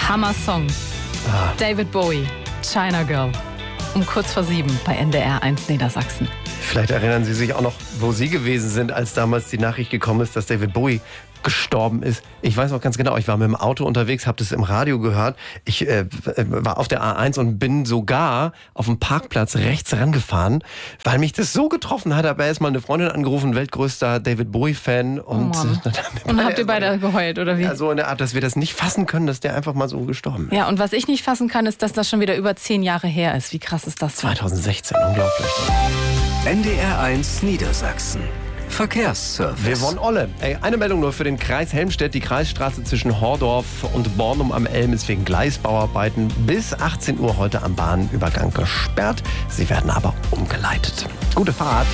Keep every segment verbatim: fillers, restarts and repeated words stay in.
Hammer-Song. Ah. David Bowie, China Girl. Um kurz vor sieben bei N D R eins Niedersachsen. Vielleicht erinnern Sie sich auch noch, wo Sie gewesen sind, als damals die Nachricht gekommen ist, dass David Bowie gestorben ist. Ich weiß auch ganz genau, ich war mit dem Auto unterwegs, habe das im Radio gehört. Ich äh, war auf der A eins und bin sogar auf dem Parkplatz rechts rangefahren, weil mich das so getroffen hat. Aber erst mal eine Freundin angerufen, weltgrößter David Bowie-Fan. Und, oh dann und habt ihr beide geheult, oder wie? Ja, so in der Art, dass wir das nicht fassen können, dass der einfach mal so gestorben ist. Ja, und was ich nicht fassen kann, ist, dass das schon wieder über zehn Jahre her ist. Wie krass ist das? zwanzig sechzehn, unglaublich. N D R eins Niedersachsen. Verkehrsservice. Wir wollen alle. Ey, eine Meldung nur für den Kreis Helmstedt. Die Kreisstraße zwischen Hordorf und Bornum am Elm ist wegen Gleisbauarbeiten bis achtzehn Uhr heute am Bahnübergang gesperrt. Sie werden aber umgeleitet. Gute Fahrt.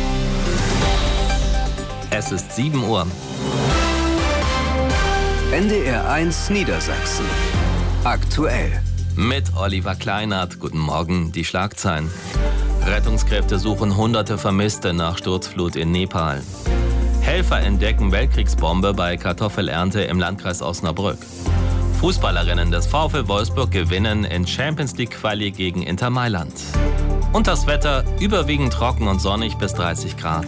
Es ist sieben Uhr. N D R eins Niedersachsen. Aktuell. Mit Oliver Kleinert. Guten Morgen, die Schlagzeilen. Rettungskräfte suchen hunderte Vermisste nach Sturzflut in Nepal. Helfer entdecken Weltkriegsbombe bei Kartoffelernte im Landkreis Osnabrück. Fußballerinnen des VfL Wolfsburg gewinnen in Champions League Quali gegen Inter Mailand. Und das Wetter überwiegend trocken und sonnig bis dreißig Grad.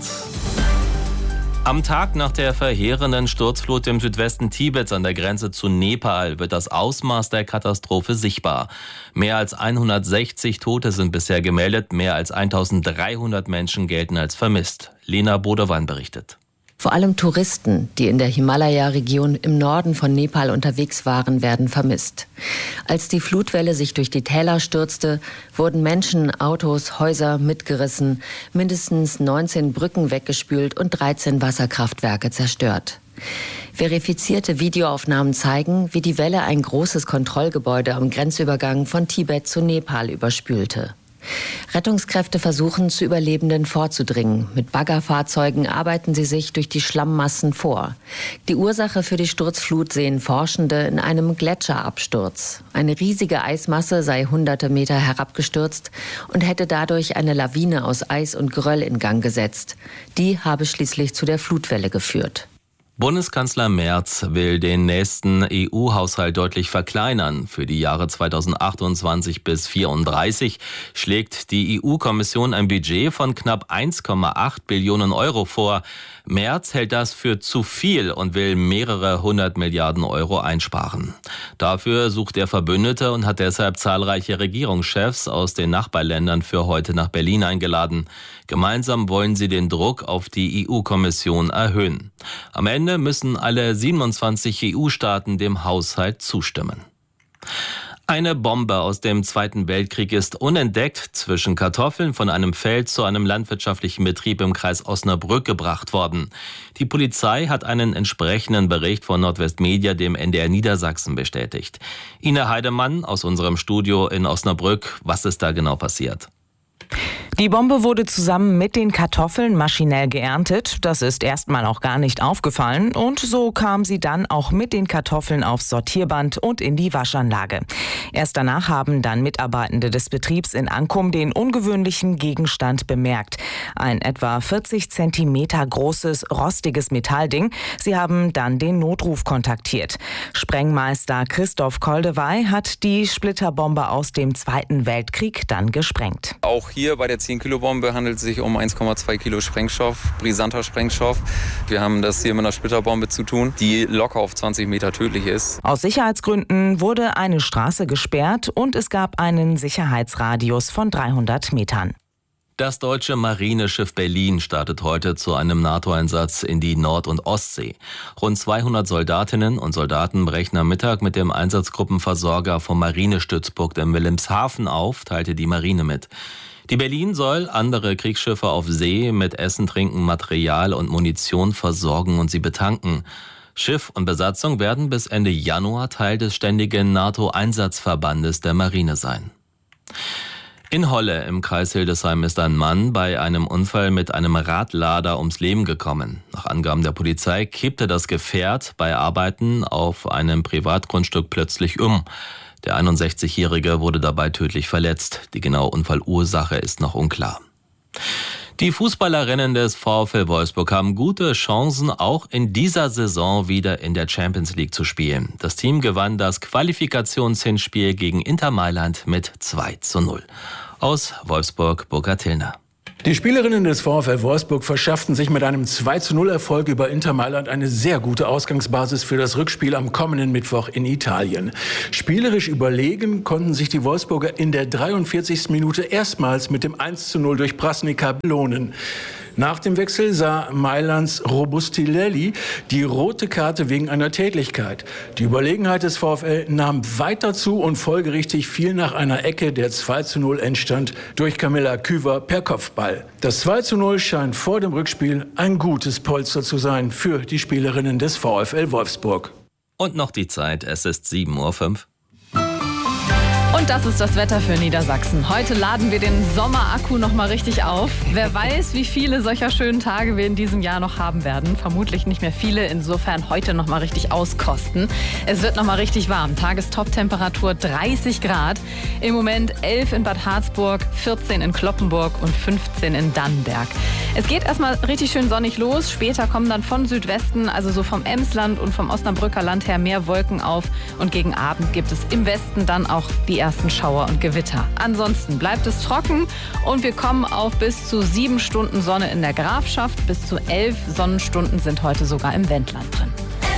Am Tag nach der verheerenden Sturzflut im Südwesten Tibets an der Grenze zu Nepal wird das Ausmaß der Katastrophe sichtbar. Mehr als hundertsechzig Tote sind bisher gemeldet, mehr als eintausenddreihundert Menschen gelten als vermisst. Lena Bodewein berichtet. Vor allem Touristen, die in der Himalaya-Region im Norden von Nepal unterwegs waren, werden vermisst. Als die Flutwelle sich durch die Täler stürzte, wurden Menschen, Autos, Häuser mitgerissen, mindestens neunzehn Brücken weggespült und dreizehn Wasserkraftwerke zerstört. Verifizierte Videoaufnahmen zeigen, wie die Welle ein großes Kontrollgebäude am Grenzübergang von Tibet zu Nepal überspülte. Rettungskräfte versuchen, zu Überlebenden vorzudringen. Mit Baggerfahrzeugen arbeiten sie sich durch die Schlammmassen vor. Die Ursache für die Sturzflut sehen Forschende in einem Gletscherabsturz. Eine riesige Eismasse sei hunderte Meter herabgestürzt und hätte dadurch eine Lawine aus Eis und Geröll in Gang gesetzt. Die habe schließlich zu der Flutwelle geführt. Bundeskanzler Merz will den nächsten E U-Haushalt deutlich verkleinern. Für die Jahre zweitausendachtundzwanzig bis zweitausendvierunddreißig schlägt die E U-Kommission ein Budget von knapp eins Komma acht Billionen Euro vor. Merz hält das für zu viel und will mehrere hundert Milliarden Euro einsparen. Dafür sucht er Verbündete und hat deshalb zahlreiche Regierungschefs aus den Nachbarländern für heute nach Berlin eingeladen. Gemeinsam wollen sie den Druck auf die E U-Kommission erhöhen. Am Ende müssen alle siebenundzwanzig E U-Staaten dem Haushalt zustimmen. Eine Bombe aus dem Zweiten Weltkrieg ist unentdeckt zwischen Kartoffeln von einem Feld zu einem landwirtschaftlichen Betrieb im Kreis Osnabrück gebracht worden. Die Polizei hat einen entsprechenden Bericht von Nordwestmedia dem N D R Niedersachsen bestätigt. Ina Heidemann aus unserem Studio in Osnabrück, was ist da genau passiert? Die Bombe wurde zusammen mit den Kartoffeln maschinell geerntet. Das ist erstmal auch gar nicht aufgefallen. Und so kam sie dann auch mit den Kartoffeln aufs Sortierband und in die Waschanlage. Erst danach haben dann Mitarbeitende des Betriebs in Ankum den ungewöhnlichen Gegenstand bemerkt. Ein etwa vierzig Zentimeter großes, rostiges Metallding. Sie haben dann den Notruf kontaktiert. Sprengmeister Christoph Koldewey hat die Splitterbombe aus dem Zweiten Weltkrieg dann gesprengt. Auch hier bei der zehn Kilo Bombe handelt es sich um eins Komma zwei Kilo Sprengstoff, brisanter Sprengstoff. Wir haben das hier mit einer Splitterbombe zu tun, die locker auf zwanzig Meter tödlich ist. Aus Sicherheitsgründen wurde eine Straße gesperrt und es gab einen Sicherheitsradius von dreihundert Metern. Das deutsche Marineschiff Berlin startet heute zu einem NATO-Einsatz in die Nord- und Ostsee. Rund zweihundert Soldatinnen und Soldaten brechen am Mittag mit dem Einsatzgruppenversorger vom Marinestützpunkt in Wilhelmshaven auf, teilte die Marine mit. Die Berlin soll andere Kriegsschiffe auf See mit Essen, Trinken, Material und Munition versorgen und sie betanken. Schiff und Besatzung werden bis Ende Januar Teil des ständigen NATO-Einsatzverbandes der Marine sein. In Holle im Kreis Hildesheim ist ein Mann bei einem Unfall mit einem Radlader ums Leben gekommen. Nach Angaben der Polizei kippte das Gefährt bei Arbeiten auf einem Privatgrundstück plötzlich um. Der einundsechzigjährige wurde dabei tödlich verletzt. Die genaue Unfallursache ist noch unklar. Die Fußballerinnen des VfL Wolfsburg haben gute Chancen, auch in dieser Saison wieder in der Champions League zu spielen. Das Team gewann das Qualifikationshinspiel gegen Inter Mailand mit zwei zu null. Aus Wolfsburg, Burkhard Hillner. Die Spielerinnen des VfL Wolfsburg verschafften sich mit einem zwei zu null Erfolg über Inter Mailand eine sehr gute Ausgangsbasis für das Rückspiel am kommenden Mittwoch in Italien. Spielerisch überlegen konnten sich die Wolfsburger in der dreiundvierzigsten Minute erstmals mit dem eins zu null durch Brasnica belohnen. Nach dem Wechsel sah Mailands Robustilelli die rote Karte wegen einer Tätlichkeit. Die Überlegenheit des VfL nahm weiter zu und folgerichtig fiel nach einer Ecke der zwei zu null entstand durch Camilla Küver per Kopfball. Das zwei zu null scheint vor dem Rückspiel ein gutes Polster zu sein für die Spielerinnen des VfL Wolfsburg. Und noch die Zeit, es ist sieben Uhr fünf. Und das ist das Wetter für Niedersachsen. Heute laden wir den Sommerakku noch mal richtig auf. Wer weiß, wie viele solcher schönen Tage wir in diesem Jahr noch haben werden. Vermutlich nicht mehr viele, insofern heute noch mal richtig auskosten. Es wird noch mal richtig warm. Tagestop-Temperatur dreißig Grad. Im Moment elf in Bad Harzburg, vierzehn in Cloppenburg und fünfzehn in Dannenberg. Es geht erstmal richtig schön sonnig los. Später kommen dann von Südwesten, also so vom Emsland und vom Osnabrücker Land her, mehr Wolken auf. Und gegen Abend gibt es im Westen dann auch die ersten Schauer und Gewitter. Ansonsten bleibt es trocken und wir kommen auf bis zu sieben Stunden Sonne in der Grafschaft. Bis zu elf Sonnenstunden sind heute sogar im Wendland drin.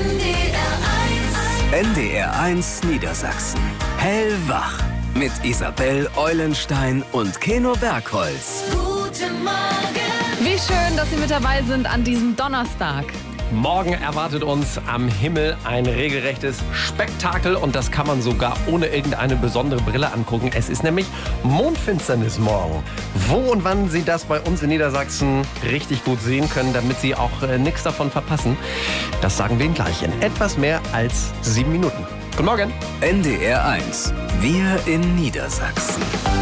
N D R eins Niedersachsen. Hellwach. Mit Isabel Eulenstein und Keno Bergholz. Guten Morgen. Wie schön, dass Sie mit dabei sind an diesem Donnerstag. Morgen erwartet uns am Himmel ein regelrechtes Spektakel und das kann man sogar ohne irgendeine besondere Brille angucken. Es ist nämlich Mondfinsternis morgen. Wo und wann Sie das bei uns in Niedersachsen richtig gut sehen können, damit Sie auch äh, nichts davon verpassen, das sagen wir Ihnen gleich in etwas mehr als sieben Minuten. Guten Morgen. N D R eins. Wir in Niedersachsen.